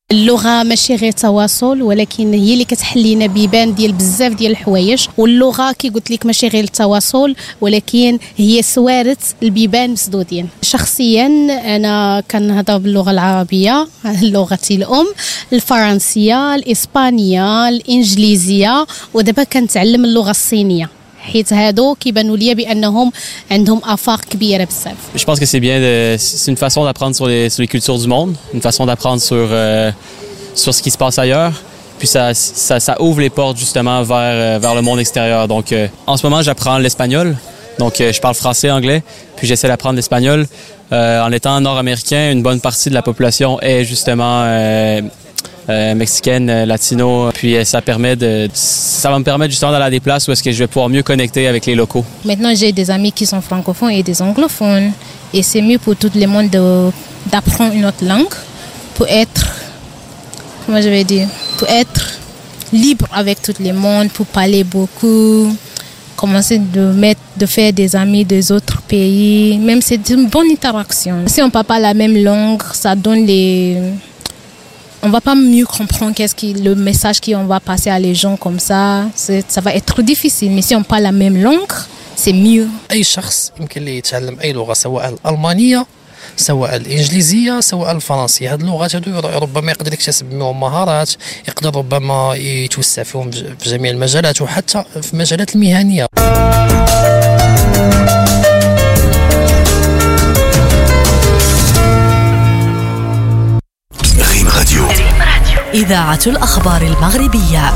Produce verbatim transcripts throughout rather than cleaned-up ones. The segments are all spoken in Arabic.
اللغة ماشي غير تواصل، ولكن هي اللي كتحل لنا بيبان ديال بزاف ديال الحوايج. واللغة كي قلت لك ماشي غير التواصل، ولكن هي سوارة البيبان مسدودين. شخصيا أنا كنهضر باللغة العربية لغتي الأم، الفرنسية، الإسبانية، الإنجليزية، ودابا كنتعلم اللغة الصينية، حيت هادو كيبانوا ليا بانهم عندهم افاق كبيره بزاف. Je pense que c'est bien de, c'est une façon d'apprendre sur les sur les cultures du monde, une façon d'apprendre sur euh, sur ce qui se passe ailleurs, puis ça ça ça ouvre les portes justement vers vers le monde extérieur. Donc euh, en ce moment, j'apprends l'espagnol. Donc euh, je parle français, anglais, puis j'essaie d'apprendre l'espagnol euh, en étant nord-américain, une bonne partie de la population est justement euh, Euh, mexicaine, euh, latino, puis euh, ça permet de, ça va me permettre justement d'aller à des places où est-ce que je vais pouvoir mieux connecter avec les locaux. Maintenant, j'ai des amis qui sont francophones et des anglophones, et c'est mieux pour tout le monde de, d'apprendre une autre langue pour être, comment je vais dire, pour être libre avec tout le monde, pour parler beaucoup, commencer de mettre, de faire des amis des autres pays. Même c'est une bonne interaction. Si on parle pas la même langue, ça donne les on va pas mieux comprendre qu'est-ce qui le message qu'on va passer à les gens comme ça, c'est, ça va être difficile. Mais si on parle la même langue, c'est mieux. أي شخص يمكن ليه يتعلم أي لغة، سواء الألمانية سواء الإنجليزية سواء الفرنسية. هذه اللغات هذو ربما يقدر يكتسب منهم مهارات، يقدر ربما يتوسع فيهم في جميع المجالات وحتى في المجالات المهنية. إذاعة الأخبار المغربية.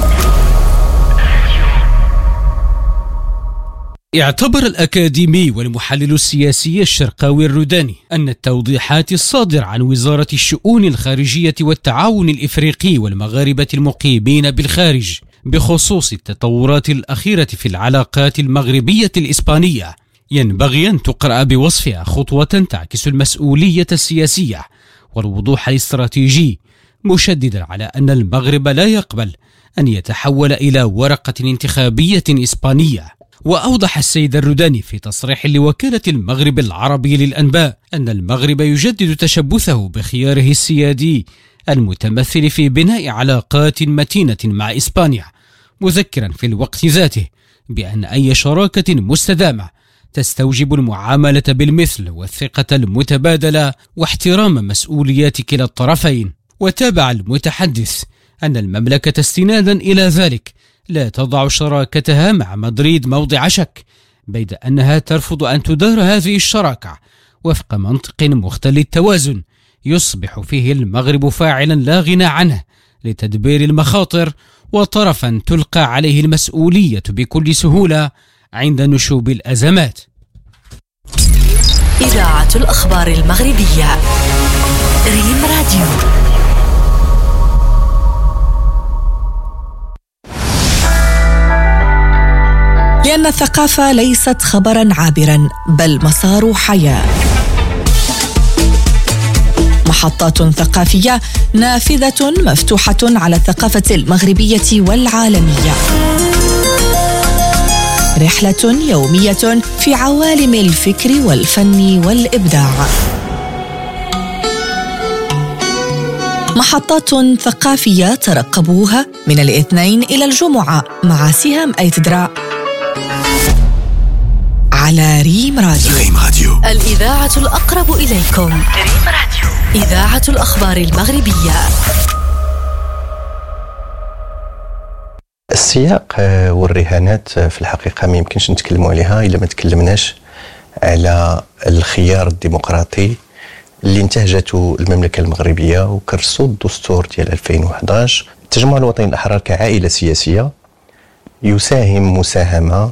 اعتبر الأكاديمي والمحلل السياسي الشرقاوي الروداني أن التوضيحات الصادرة عن وزارة الشؤون الخارجية والتعاون الإفريقي والمغاربة المقيمين بالخارج بخصوص التطورات الأخيرة في العلاقات المغربية الإسبانية ينبغي أن تقرأ بوصفها خطوة تعكس المسؤولية السياسية والوضوح الاستراتيجي، مشددا على أن المغرب لا يقبل أن يتحول إلى ورقة انتخابية إسبانية. وأوضح السيد الروداني في تصريح لوكالة المغرب العربي للأنباء أن المغرب يجدد تشبثه بخياره السيادي المتمثل في بناء علاقات متينة مع إسبانيا، مذكرا في الوقت ذاته بأن أي شراكة مستدامة تستوجب المعاملة بالمثل والثقة المتبادلة واحترام مسؤوليات كلا الطرفين. وتابع المتحدث أن المملكة استنادا إلى ذلك لا تضع شراكتها مع مدريد موضع شك، بيد أنها ترفض أن تدار هذه الشراكة وفق منطق مختل التوازن يصبح فيه المغرب فاعلا لا غنى عنه لتدبير المخاطر وطرفا تلقى عليه المسؤولية بكل سهولة عند نشوب الأزمات. إذاعة الأخبار المغربية، ريم راديو. لأن الثقافة ليست خبرا عابرا بل مسار حياة. محطات ثقافية نافذة مفتوحة على الثقافة المغربية والعالمية. رحلة يومية في عوالم الفكر والفن والإبداع. محطات ثقافية ترقبوها من الاثنين إلى الجمعة مع سهام أيتدرا على ريم راديو. ريم راديو، الإذاعة الأقرب إليكم. ريم راديو، إذاعة الأخبار المغربية. السياق والرهانات في الحقيقة ما يمكنش نتكلموا عليها إلا ما تكلمناش على الخيار الديمقراطي اللي انتهجته المملكة المغربية وكرسوا الدستور ديال ألفين وأحد عشر. التجمع الوطني الأحرار كعائلة سياسية يساهم مساهمة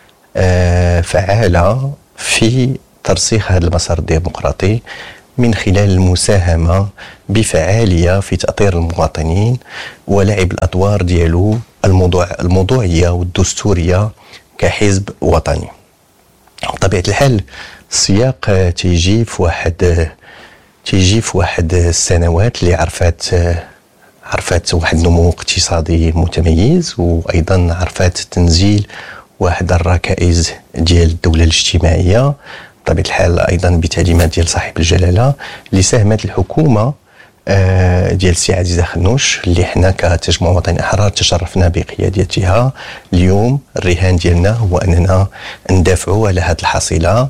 فعالة في ترسيخ هذا المسار الديمقراطي من خلال المساهمة بفعالية في تأطير المواطنين ولعب الأدوار ديالو الموضوع الموضوعية والدستورية كحزب وطني. بطبيعة الحال السياق تيجي في واحد تيجي في واحد السنوات اللي عرفات عرفات واحد النمو اقتصادي متميز، وأيضا عرفات تنزيل واحد الركائز ديال الدولة الاجتماعية، بطبيعة الحال أيضا بتعليمات ديال صاحب الجلالة اللي ساهمت الحكومة ديال السي عزيزة خنوش اللي حنا كتجمع وطني احرار تشرفنا بقيادتها. اليوم الرهان ديالنا هو اننا ندافعوا على هذه الحصيله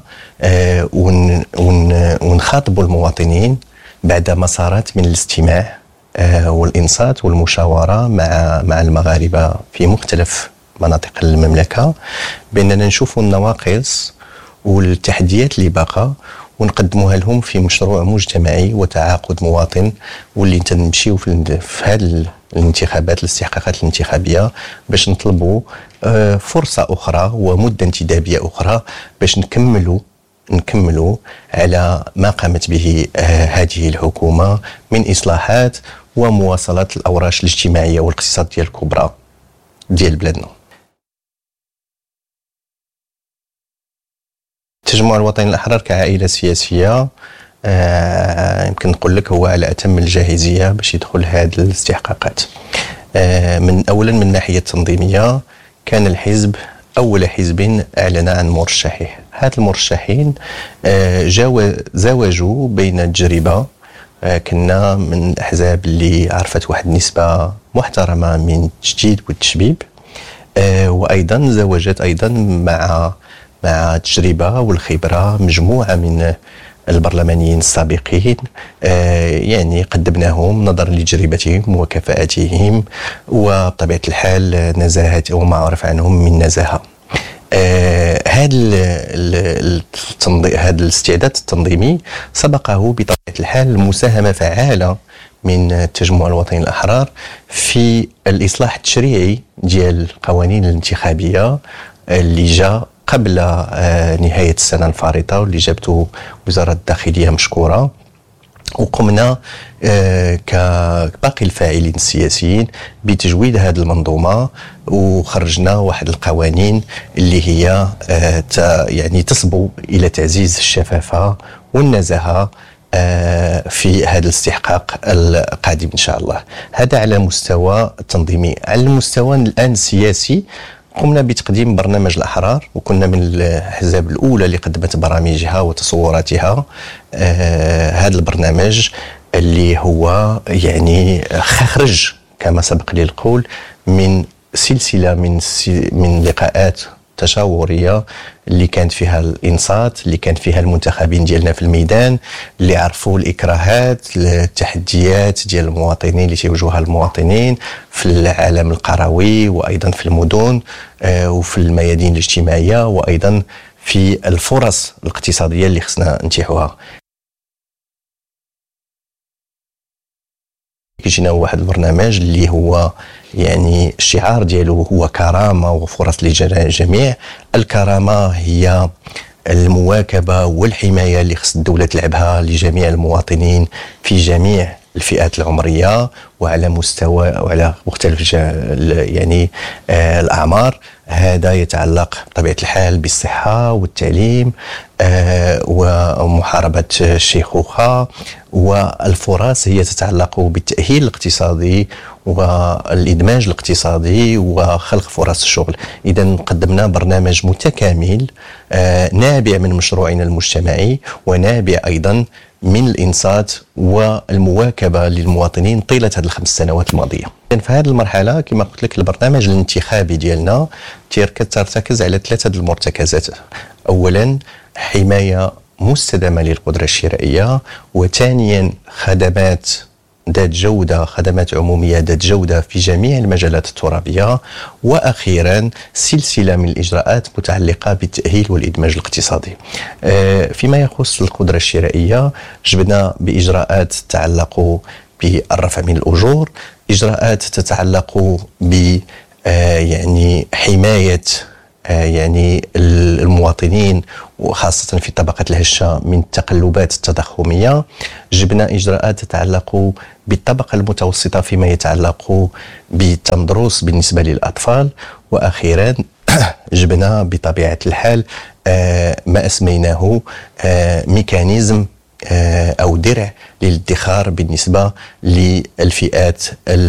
ونخاطبوا المواطنين بعد مسارات من الاستماع والانصات والمشاوره مع مع المغاربه في مختلف مناطق المملكه، باننا نشوفوا النواقص والتحديات اللي باقا ونقدموها لهم في مشروع مجتمعي وتعاقد مواطن، واللي تنمشيو في هذه الانتخابات الاستحقاقات الانتخابيه باش نطلبوا فرصه اخرى ومده انتدابيه اخرى باش نكملوا نكملوا على ما قامت به هذه الحكومه من اصلاحات ومواصله الاوراش الاجتماعيه والاقتصاديه الكبرى ديال بلادنا. التجمع الوطني الأحرار كعائلة سياسية آه يمكن نقول لك هو على أتم الجاهزية باش يدخل هذه الاستحقاقات. آه من أولا من الناحية التنظيمية كان الحزب أول حزب أعلن عن مرشحيه. هاد المرشحين آه جاو زاوجوا بين التجربة، آه كنا من الأحزاب اللي عرفت واحد النسبة محترمة من التجديد والتشبيب، آه وأيضا زاوجت أيضا مع مع التجربة والخبرة مجموعة من البرلمانيين السابقين، آه يعني قدمناهم نظرا لتجربتهم وكفاءتهم وبطبيعة الحال نزاهة وما عرف عنهم من نزاهة. آه هذا هذا الاستعداد التنظيمي سبقه بطبيعة الحال المساهمة فعالة من التجمع الوطني الأحرار في الإصلاح التشريعي ديال القوانين الانتخابية اللي جاء قبل نهاية السنة الفارطة واللي جابته وزارة الداخلية مشكورة، وقمنا كباقي الفاعلين السياسيين بتجويد هذه المنظومة وخرجنا واحد القوانين اللي هي يعني تصبو إلى تعزيز الشفافة والنزاهة في هذا الاستحقاق القادم إن شاء الله. هذا على مستوى التنظيمي. على المستوى الآن السياسي قمنا بتقديم برنامج الأحرار، وكنا من الأحزاب الأولى اللي قدمت برامجها وتصوراتها. آه هذا البرنامج اللي هو يعني خرج كما سبق لي القول من سلسلة من من لقاءات تشاورية اللي كانت فيها الإنصات، اللي كانت فيها المنتخبين ديالنا في الميدان اللي عرفوا الإكراهات التحديات ديال المواطنين اللي تيواجهوها المواطنين في العالم القروي وأيضا في المدن آه وفي الميادين الاجتماعية وأيضا في الفرص الاقتصادية اللي خصنا نتيحوها. كيجينا واحد البرنامج اللي هو يعني الشعار ديالو هو كرامة وفرص للجميع. الكرامة هي المواكبة والحماية اللي خص الدولة تلعبها لجميع المواطنين في جميع الفئات العمرية وعلى مستوى وعلى مختلف يعني آه الأعمار. هذا يتعلق بطبيعة الحال بالصحة والتعليم آه ومحاربة الشيخوخة، والفرص هي تتعلق بالتأهيل الاقتصادي والإدماج الاقتصادي وخلق فرص الشغل. إذا قدمنا برنامج متكامل آه نابع من مشروعنا المجتمعي ونابع أيضا من الإنصات والمواكبة للمواطنين طيلة هذه الخمس سنوات الماضية. في هذه المرحلة كما قلت لك البرنامج الانتخابي ديالنا ترتكز على ثلاثة المرتكزات. أولا حماية مستدامة للقدرة الشرائية، وثانيا خدمات ذات جودة خدمات عمومية ذات جودة في جميع المجالات الترابية، وأخيرا سلسلة من الإجراءات متعلقة بالتأهيل والإدماج الاقتصادي. فيما يخص القدرة الشرائية جبنا بإجراءات تتعلق بالرفع من الأجور، إجراءات تتعلق ب يعني حماية يعني المواطنين وخاصة في الطبقات الهشة من التقلبات التضخمية. جبنا إجراءات تتعلق بالطبقة المتوسطة فيما يتعلق بالتندرس بالنسبة للأطفال، وأخيرا جبنا بطبيعة الحال ما أسميناه ميكانيزم أو درع للادخار بالنسبة للفئات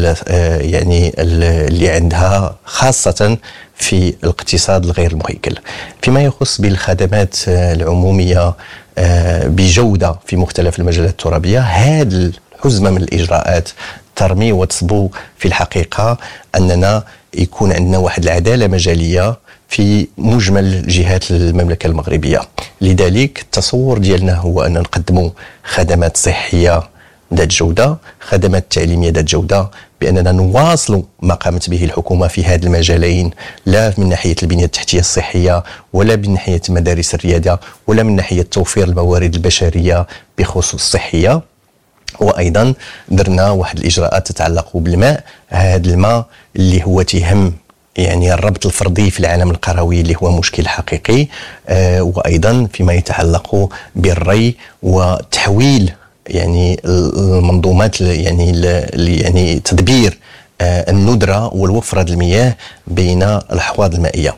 يعني اللي عندها خاصة في الاقتصاد الغير المهيكل. فيما يخص بالخدمات العمومية بجودة في مختلف المجالات الترابية، هذه حزمة من الإجراءات ترمي وتصبو في الحقيقة أننا يكون عندنا واحد العدالة مجالية في مجمل جهات المملكة المغربية. لذلك التصور ديالنا هو أن نقدموا خدمات صحية ذات جودة، خدمات تعليمية ذات جودة، بأننا نواصل ما قامت به الحكومة في هذه المجالين، لا من ناحية البنية التحتية الصحية ولا من ناحية مدارس الرياضة ولا من ناحية توفير الموارد البشرية بخصوص الصحية. وأيضا درنا واحد الإجراءات تتعلق بالماء، هذا الماء اللي هو تهم يعني الربط الفردي في العالم القروي اللي هو مشكل حقيقي، آه وأيضا فيما يتعلق بالري وتحويل يعني المنظومات يعني يعني تدبير آه الندرة والوفرة المياه بين الأحواض المائية.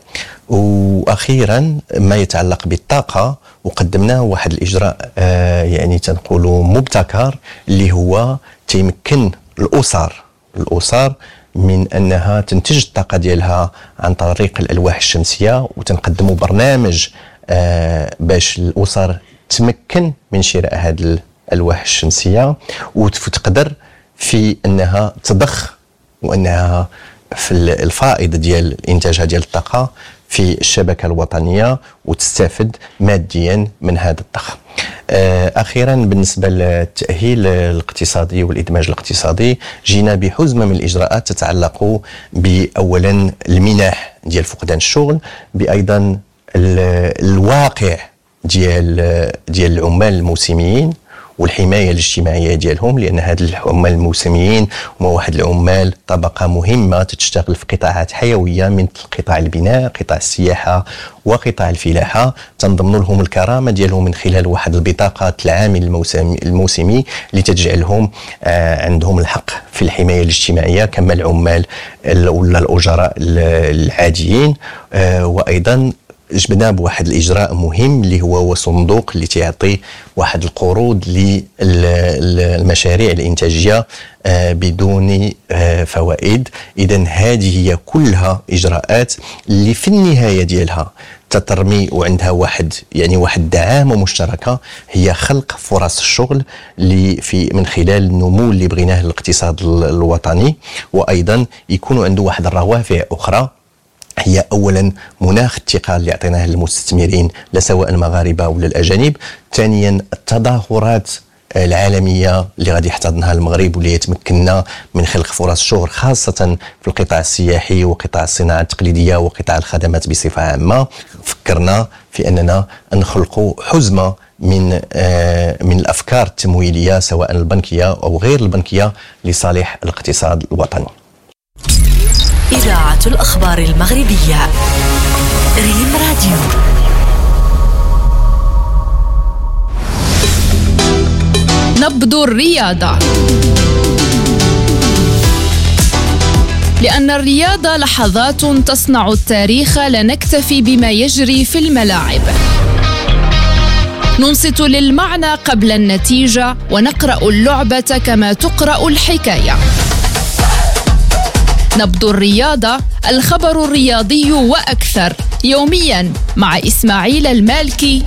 وأخيرا ما يتعلق بالطاقة، وقدمنا واحد الإجراء آه يعني تنقولوا مبتكر اللي هو تيمكن الأسر الأسر من أنها تنتج الطاقة ديالها عن طريق الألواح الشمسية، وتنقدموا برنامج آه باش الأسر تمكن من شراء هذه الألواح الشمسية وتقدر في أنها تضخ وأنها في الفائض ديال إنتاجها ديال الطاقة في الشبكة الوطنية وتستفد ماديا من هذا الضخ. أخيرا بالنسبة للتأهيل الاقتصادي والإدماج الاقتصادي، جينا بحزمة من الإجراءات تتعلق بأولا المنح ديال فقدان الشغل، بأيضا الواقع ديال ديال العمال الموسميين والحماية الاجتماعية ديالهم، لأن هاد العمال الموسميين هما واحد العمال طبقة مهمة تشتغل في قطاعات حيوية مثل قطاع البناء، قطاع السياحة وقطاع الفلاحة، تنضمن لهم الكرامة ديالهم من خلال واحد البطاقة العامل الموسمي, الموسمي اللي تجعلهم آه عندهم الحق في الحماية الاجتماعية كما العمال ولا الأجراء العاديين. آه وأيضا جبنا بواحد الإجراء مهم اللي هو صندوق اللي تعطي واحد القروض للمشاريع الإنتاجية بدون فوائد. إذن هذه هي كلها إجراءات اللي في النهاية ديالها تترمي وعندها واحد يعني واحد الدعامة مشتركة، هي خلق فرص الشغل اللي في من خلال النمو اللي بغيناه للاقتصاد الوطني، وأيضا يكون عنده واحد الروافع أخرى، هي أولا مناخ الثقة اللي يعطيناه للمستثمرين لا سواء المغاربة ولا الأجانب. ثانيا التظاهرات العالمية اللي غادي يحتضنها المغرب واللي يتمكننا من خلق فرص شغل خاصة في القطاع السياحي وقطاع الصناعة التقليدية وقطاع الخدمات بصفة عامة. فكرنا في أننا نخلقوا حزمة من آه من الأفكار التمويلية سواء البنكية أو غير البنكية لصالح الاقتصاد الوطني. إذاعة الأخبار المغربية ريم راديو. نبض الرياضة، لأن الرياضة لحظات تصنع التاريخ، لا نكتفي بما يجري في الملاعب. ننصت للمعنى قبل النتيجة ونقرأ اللعبة كما تقرأ الحكاية. نبض الرياضة، الخبر الرياضي وأكثر، يوميا مع إسماعيل المالكي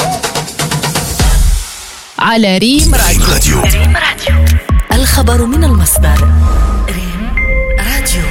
على ريم راديو. ريم راديو، الخبر من المصدر. ريم راديو.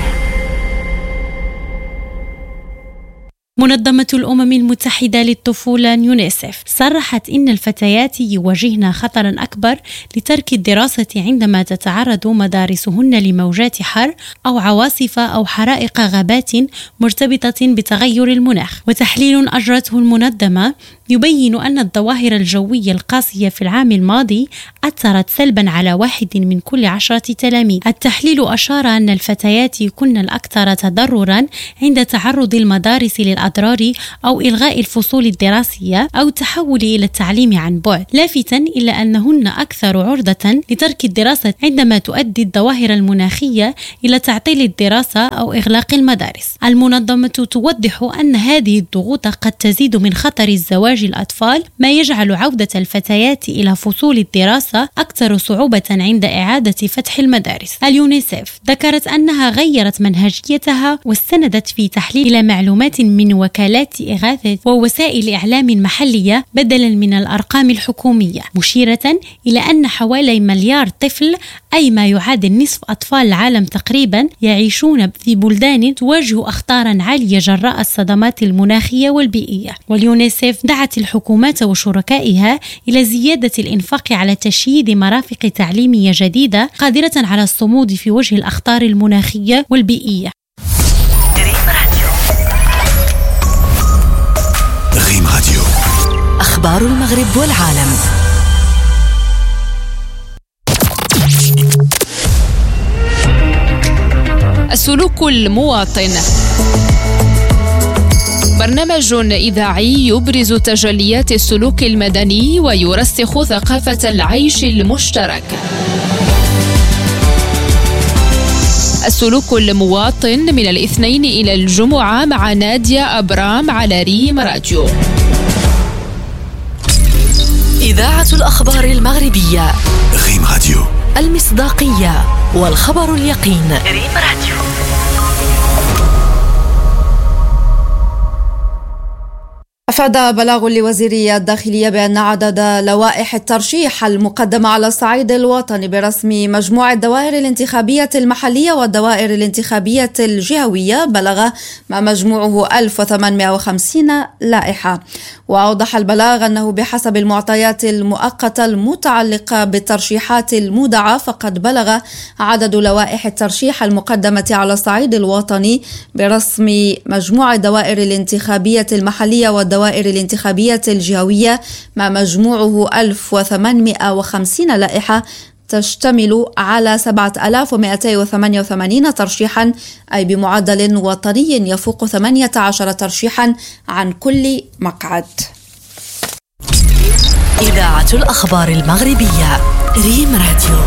منظمة الأمم المتحدة للطفولة يونيسف صرحت إن الفتيات يواجهن خطراً أكبر لترك الدراسة عندما تتعرض مدارسهن لموجات حر أو عواصف أو حرائق غابات مرتبطة بتغير المناخ. وتحليل أجرته المنظمة يبين أن الظواهر الجوية القاسية في العام الماضي أثرت سلباً على واحد من كل عشرة تلاميذ. التحليل أشار أن الفتيات كن الأكثر تضرراً عند تعرض المدارس للأضرار أو إلغاء الفصول الدراسية أو التحول إلى التعليم عن بعد، لافتاً إلى أنهن أكثر عرضة لترك الدراسة عندما تؤدي الظواهر المناخية إلى تعطيل الدراسة أو إغلاق المدارس. المنظمة توضح أن هذه الضغوط قد تزيد من خطر الزواج زواج الأطفال، ما يجعل عودة الفتيات إلى فصول الدراسة أكثر صعوبة عند إعادة فتح المدارس. اليونيسيف ذكرت أنها غيرت منهجيتها واستندت في تحليل إلى معلومات من وكالات إغاثة ووسائل إعلام محلية بدلا من الأرقام الحكومية، مشيرة إلى أن حوالي مليار طفل، أي ما يعادل نصف أطفال العالم تقريبا، يعيشون في بلدان تواجه أخطارا عالية جراء الصدمات المناخية والبيئية. واليونيسيف دعت الحكومات وشركائها إلى زيادة الإنفاق على تشييد مرافق تعليمية جديدة قادرة على الصمود في وجه الأخطار المناخية والبيئية. ريم راديو، أخبار المغرب والعالم. السلوك المواطن، برنامج إذاعي يبرز تجليات السلوك المدني ويرسخ ثقافة العيش المشترك. السلوك المواطن من الاثنين إلى الجمعة مع نادية أبرام على ريم راديو. إذاعة الأخبار المغربية، ريم راديو، المصداقية والخبر اليقين. ريم راديو. أفاد بلاغ لوزيرية الداخلية بأن عدد لوائح الترشيح المقدمة على الصعيد الوطني برسم مجموع الدوائر الانتخابية المحلية والدوائر الانتخابية الجهوية بلغ ما مجموعه ألف وثمانمائة وخمسين لائحة. وأوضح البلاغ أنه بحسب المعطيات المؤقتة المتعلقة بالترشيحات المودعة فقد بلغ عدد لوائح الترشيح المقدمة على الصعيد الوطني برسم مجموع الدوائر الانتخابية المحلية والدوائر الانتخابية الجهوية ما مجموعه ألف وثمانمائة وخمسين لائحة تشتمل على سبعة آلاف ومئتين وثمانية وثمانين ترشيحا، أي بمعدل وطني يفوق ثمانية عشر ترشيحا عن كل مقعد. إذاعة الأخبار المغربية، ريم راديو.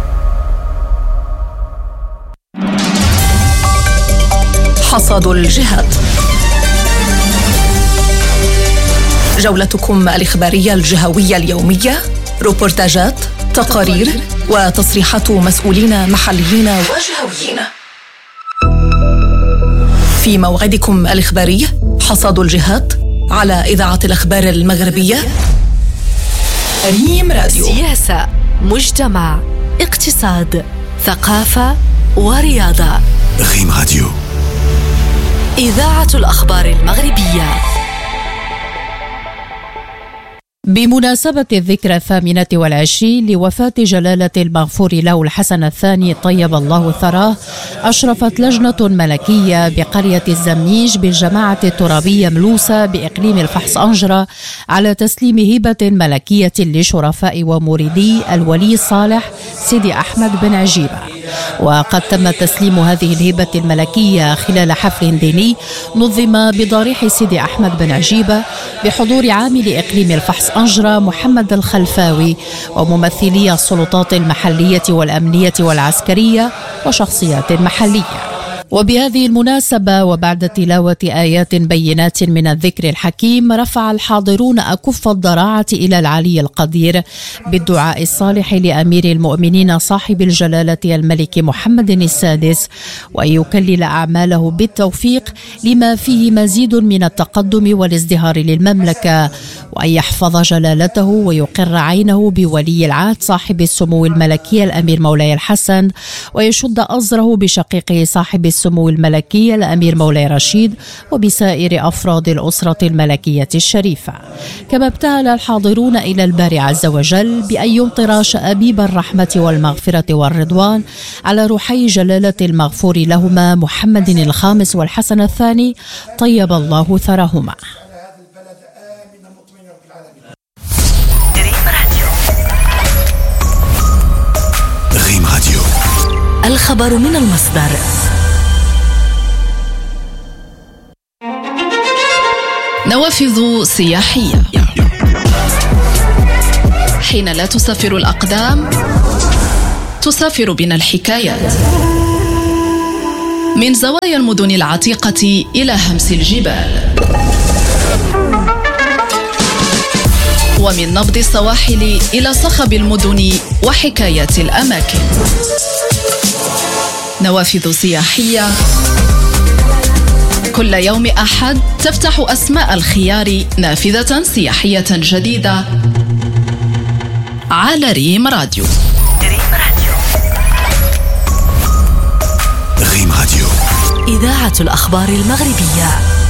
حصاد الجهات، جولتكم الإخبارية الجهوية اليومية، روبورتاجات، تقارير وتصريحات مسؤولين محليين وجهويين. في موعدكم الإخباري حصاد الجهات على إذاعة الأخبار المغربية، ريم راديو. سياسة، مجتمع، اقتصاد، ثقافة ورياضة. ريم راديو. إذاعة الأخبار المغربية. بمناسبة الذكرى الثامنة والعشرين لوفاة جلالة المغفور له الحسن الثاني طيب الله ثراه، أشرفت لجنة ملكية بقرية الزميج بالجماعة الترابية ملوسة بإقليم الفحص أنجرة على تسليم هبة ملكية لشرفاء ومريدي الولي الصالح سيدي أحمد بن عجيبة. وقد تم تسليم هذه الهبة الملكية خلال حفل ديني نظم بضريح سيدي أحمد بن عجيبة بحضور عامل إقليم الفحص أنجرة محمد الخلفاوي وممثلي السلطات المحلية والأمنية والعسكرية وشخصيات محلية. وبهذه المناسبة وبعد تلاوة آيات بينات من الذكر الحكيم، رفع الحاضرون أكف الضراعة إلى العلي القدير بالدعاء الصالح لأمير المؤمنين صاحب الجلالة الملك محمد السادس، وأن يكلل أعماله بالتوفيق لما فيه مزيد من التقدم والازدهار للمملكة، وأن يحفظ جلالته ويقر عينه بولي العهد صاحب السمو الملكي الأمير مولاي الحسن، ويشد أزره بشقيقه صاحب السمو الملكي الأمير مولاي رشيد وبسائر أفراد الأسرة الملكية الشريفة. كما ابتهل الحاضرون إلى الباري عز وجل بأن يمطر شآبيب الرحمة والمغفرة والرضوان على روحي جلالة المغفور لهما محمد الخامس والحسن الثاني طيب الله ثرهما. ريم راديو، الخبر من المصدر. نوافذ سياحية. حين لا تسافر الأقدام تسافر بنا الحكايات، من زوايا المدن العتيقة إلى همس الجبال. ومن نبض السواحل إلى صخب المدن وحكاية الأماكن. نوافذ سياحية كل يوم أحد تفتح أسماء الخيار نافذة سياحية جديدة على ريم راديو. ريم راديو، إذاعة الأخبار المغربية.